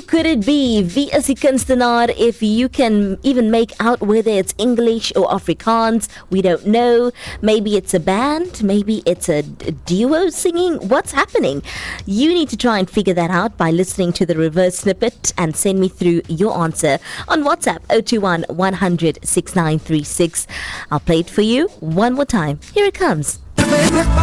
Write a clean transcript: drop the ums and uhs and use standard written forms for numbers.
could it be? Wie is die kunstenaar? If you can even make out whether it's English or Afrikaans, we don't know. Maybe it's a band, maybe it's a duo singing. What's happening? You need to try and figure that out by listening to the reverse snippet and send me through your answer on WhatsApp 021 100 6936. I'll play it for you one more time. Here it comes.